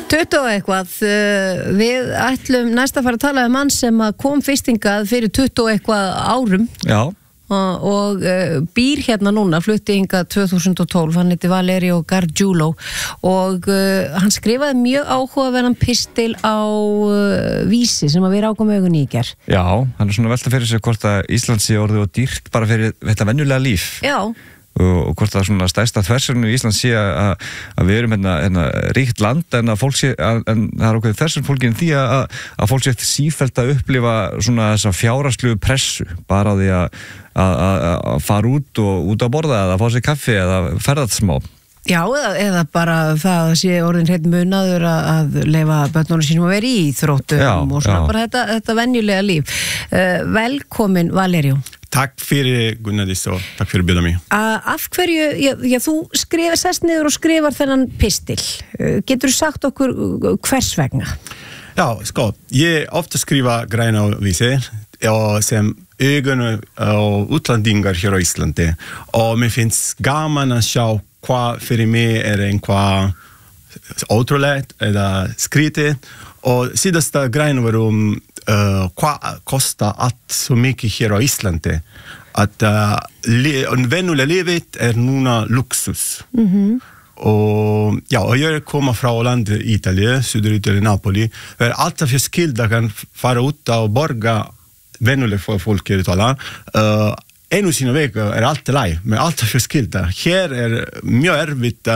20 og eitthvað, við ætlum næst að fara að tala mann sem kom fyrst hingað fyrir 20 og eitthvað árum. Já. Og býr hérna núna, flutti hingað 2012, hann heiti Valerio Gargiulo og hann skrifaði mjög áhugaverðan pistil á Vísi sem við rákum augun í ger. Já, hann svona velta fyrir sig hvort að Ísland sé orðið og dýrt bara fyrir þetta venjulega líf. Já. Og hvort það svona stærsta þversögn í Ísland sé að við erum hérna ríkt land en að fólk sé, en það er okkur þessum fólkin því að fólk sé eftir sífellt að upplifa svona þessa fjárhagslegu pressu bara á því að fara út að borða eða fá sér kaffi eða ferðast smá. Já, eða bara það sé orðin hreinn munaður að leyfa börnunum sínum að vera í íþróttum og svona bara þetta venjulega líf. Velkomin Valerio. Tack för Gunnadis och tack för att bjuda mig. Af hverju, þú sest niður og skrifar þennan pistil. Getur þú sagt okkur hvers vegna? Ja, jag ofta skriver grejerna och visar som ögon och utlandingar här i Island. Och det finns gammal att se vad för mig är en vad otroligt eller skrytigt. Och sidaste grejen var vad kostar att så mycket här i Island att vennulega livet är nu luxus. Och jag kommer från landet Italien, söderut Napoli. Där allt för skilda kan fara ut och borga vennulega för folk i Italien. En sina veckor är allt live, men allt för skilda. Här är mycket ärvigt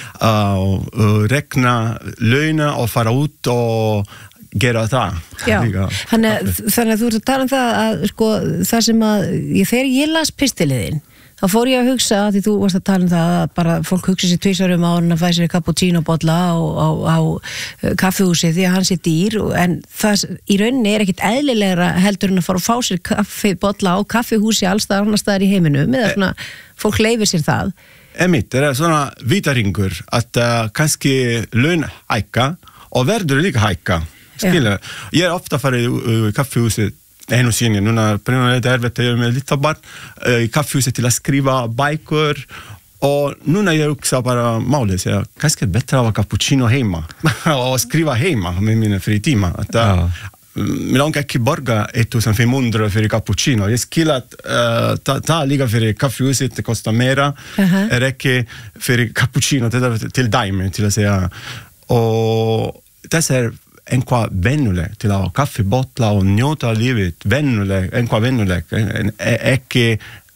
att räkna löner och fara ut och gera það. Já, þannig að þú ert að tala það að sko, það sem að þegar ég las pistiliðinn þá fór ég að hugsa að því þú varst að tala það að bara fólk hugsa sér tvisvar áður en að fæ sér cappuccino bolla á kaffihúsi því að hann sé dýr en það í rauninni ekkit eðlilegra heldur en að fara og fá sér kaffibolla á kaffihúsi allstaðar annars staðar í heiminum eða svona fólk leifir sér það. Det är såna vitaringur att kanske lön hækka och värdur lika hækka. Jag är ofta för i kaffehuset en och sen nu när det är vet jag med lite barn i kaffehuset till att skriva böcker och nu när jag också bara målet så jag kanske bättre av cappuccino hemma och skriva hemma med mina fritida att men långt inte borga 1500 för cappuccino. Jag skulle ta liga för kaffehuset det kostar mera räcker för cappuccino till dime till att säga och det är en qua vennuleg til að kaffibotla og njóta lífið vennuleg, en qua vennuleg ekki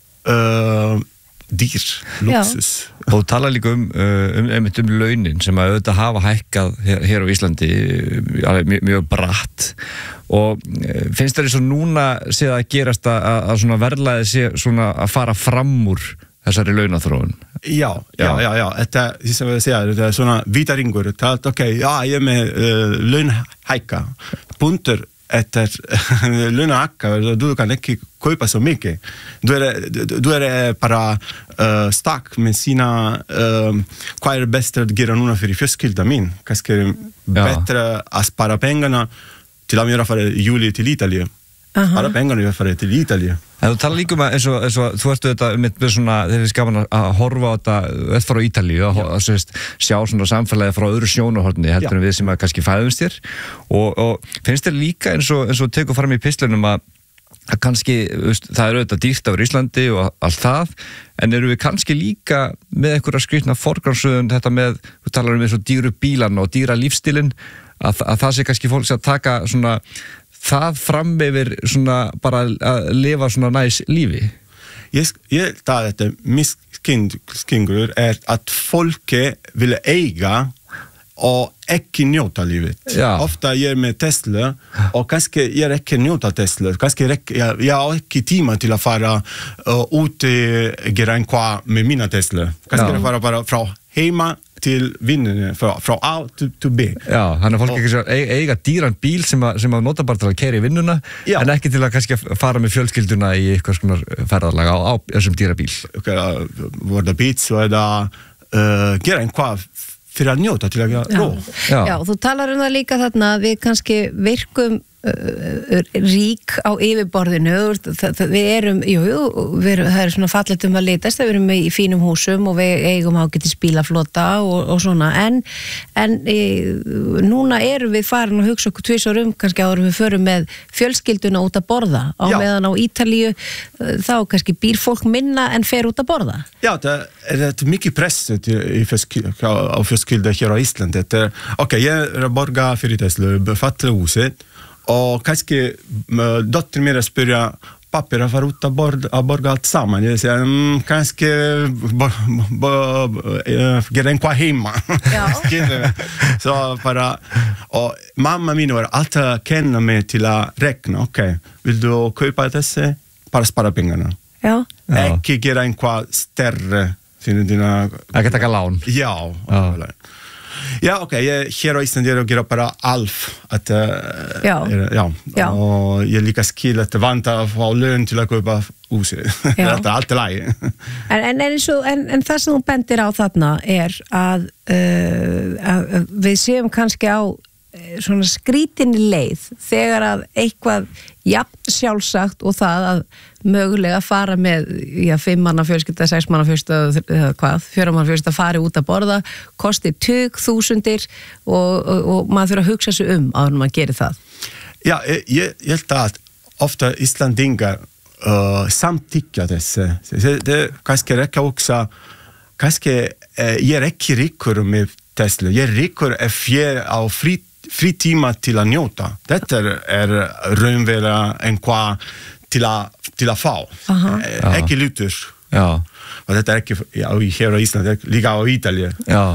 dýr, luxus. Og tala líka launin sem að auðvitað hafa hækkað hér á Íslandi mjög bratt og finnst þér eins og núna sé að gerast að svona verðlagið sé svona að fara fram úr þessari launaþróun. Ja. Þetta som jag säger, det är såna vita ringar. Okej, jag är med lönhäcka. Punter efter lönhäcka, du kan inte köpa så mycket. Du är bara stack med sina vad är det bästa att göra nu för förskilda min. Kanske är det bättre att spara pengarna till att göra för juli till Italien. Spara pengarna för till Italien. En þú talar líka eins og þú ertu þetta með svona, þegar við skapan að horfa á þetta öll frá Ítalíu og sjá svona samfélagið frá öðru sjónarhorni heldur en við sem að kannski fæðumst þér og finnst þér líka eins og tekur fram í pislunum að kannski, það er auðvitað dýrt á Íslandi og allt það en eru við kannski líka með einhverja skrýtna forgangsröðun þetta með, þú talar eins og dýru bílan og dýra lífstílinn að það sé kannski fólk sem að taka svona það fram yfir svona bara að lifa svona næs lífi. Jag tar det miskingur är att folk vill äga och inte njóta livet. Ofta ger med Tesla och kanske jag inte njóta Tesla. Kanske jag har inte tid till att fara ut göra en kvar med mina Tesla. Kanske jag fara bara från hemma til vinnunni frá A to B. Já, hann er fólk ekki að eiga dýran bíl sem að nota bara til að keyra í vinnuna en ekki til að kannski fara með fjölskylduna í eitthvað skonar ferðalag á þessum dýrabíl. Vorða bíts og eða gera einhvað fyrir að njóta til að gera ró. Já, þú talar það líka þarna við kannski virkum rík á yfirborðinu, við erum, það svona fallet að litast, við erum í fínum húsum og við eigum ágætis bílaflota og svona, en núna erum við farin að hugsa okkur tvisvar kannski áður við förum með fjölskylduna út að borða, á meðan á Ítalíu þá kannski býr fólk minna en fer út að borða. Ja, det är mycket press av fjölskylda här i Island. Okej, jag borgar för det fattiga huset. Och kanske dottern mer spyrja papper har varit att borga allt samman. Jag säger, kanske göra en kvar hemma. Så bara, och mamma min var alltid känna mig till att räkna. Okej, vill du köpa det? Bara spara pengarna. Ja. Inte göra en kvar större. Ekki taka lán. Já. Ja, okej, här i Island jag gör bara alf att och jag lyckas killa att vanta få lön till att köpa huset. Det är allt läge. En það sem þú bendir á þarna að við séum kannski á svona skrítinni leið þegar að eitthvað jafn sjálfsagt og það að mögulega fara með 5 manna fjölskylda, 6 manna fjölskylda eða hvað, 4 manna fjölskylda fari út að borða, kosti þúsundir og maður þurfa að hugsa sig áður en maður gerir það. Ja, jag held að ofta Íslandingar samtycka þessu. Det kanske räcker också, kanske jag räcker rikur med Tesla. Jag rikur á fri tíma til að njóta. Þetta raunverulega einhvað til að fá. Ekki lutur. Já. Och det är inte här i Island, det ligger i Italien. Ja.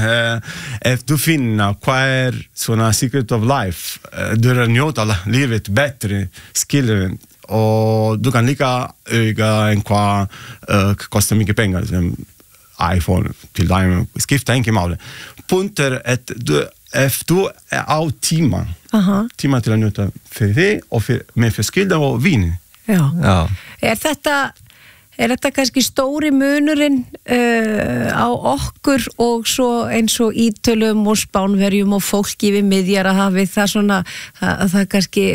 Du finner vad är såna secret of life. Du njóta livet bättre, skillen. Och du kan lika öga enhvað kostar mycket pengar som iPhone till dig. Skifta inte mål. Punkter att du á tíma til að njóta fyrir þig og með fjölskylda og vini. Já. Er þetta kannski stóri munurinn á okkur og svo eins og Ítölum og Spánverjum og fólki við Miðjarðarhafið, það svona það kannski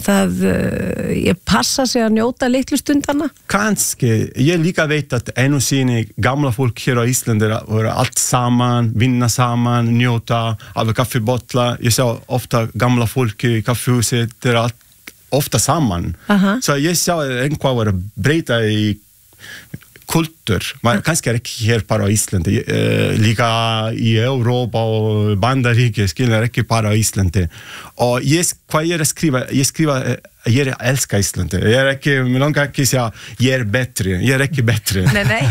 ég passa sig að njóta litlu stundana? Kannski, ég líka veit að einu sinni gamla fólk hér á Íslandi voru allt saman, vinna saman, njóta af kaffibotla. Ég sá ofta gamla fólki í kaffihúsi, þeir ofta saman. Så ég sá einhvað var að breyta í kultur, men kanske inte här bara i Island, lika i Europa och Bandaríki, skiljer inte bara i Island. Och vad jag skriver, jag älskar Island. Jag inte, men någon kan inte säga, jag är inte bättre. Nej.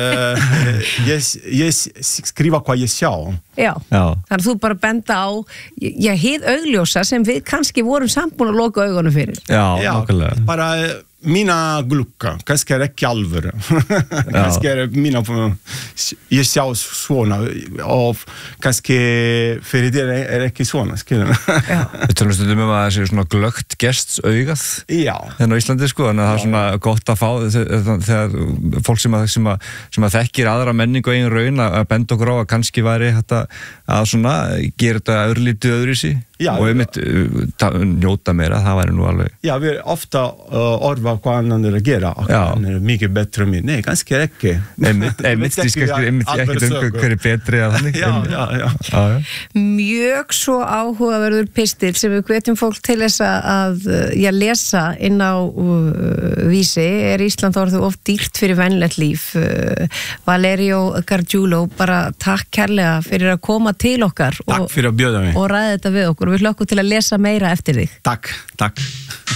Jag skriver vad jag sa. Já. Þannig að þú bara benda á hið augljósa sem við kannski vorum samt búin að loka augunum fyrir. Já, nákvæmlega. Bara mina glukka, kannski ekki alvöru. Kannski mina, ég sjá svona og kannski fyrir þér ekki svona, skilur. Við tölum stundum að það sé svona glöggt gestsaugað hérna á Íslandi, sko, þannig að það er svona gott að fá þegar fólk sem að þekkir aðra menningu og eigin raun að benda okkur á að kannski væri þetta að svona gera þetta örlítið öðruvísi og einmitt njóta meira, það væri nú alveg. Já, við ofta orfa hvað annan að gera, hann mikið betur mér. Nei, kannski ekki. Einmitt, ekki hver betri að þannig. Já. Mjög svo áhugaverður pistil sem við hvetjum fólk til þess að lesa inn á Vísi. Ísland orðið oft dýrt fyrir venlegt líf. Valerio Gargiulo, bara takk kærlega fyrir að koma til okkar og ræða þetta við okkur. Við hlökkum til að lesa meira eftir þig. Takk.